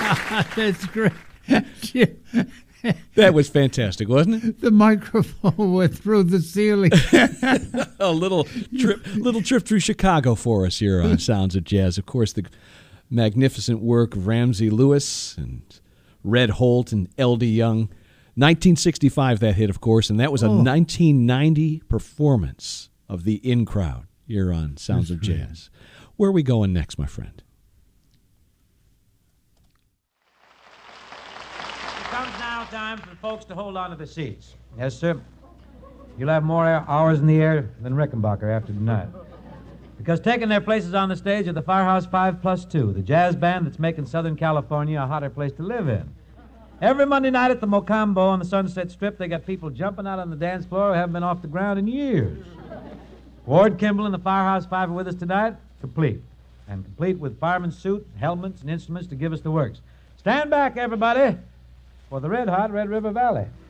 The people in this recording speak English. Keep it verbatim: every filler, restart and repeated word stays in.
That's great. That was fantastic, wasn't it? The microphone went through the ceiling. A little trip, little trip through Chicago for us here on Sounds of Jazz. Of course, the magnificent work of Ramsey Lewis and Red Holt and L D Young. nineteen sixty-five, that hit, of course, and that was a Oh. nineteen ninety performance of the In Crowd here on Sounds That's of great. Jazz. Where are we going next, my friend? It comes now time for the folks to hold on to their seats. Yes, sir. You'll have more hours in the air than Rickenbacker after tonight. Because taking their places on the stage are the Firehouse Five Plus Two, the jazz band that's making Southern California a hotter place to live in. Every Monday night at the Mocambo on the Sunset Strip, they got people jumping out on the dance floor who haven't been off the ground in years. Ward Kimball and the Firehouse Five are with us tonight, complete. And complete with fireman's suit, helmets, and instruments to give us the works. Stand back, everybody, for the Red Hot Red River Valley.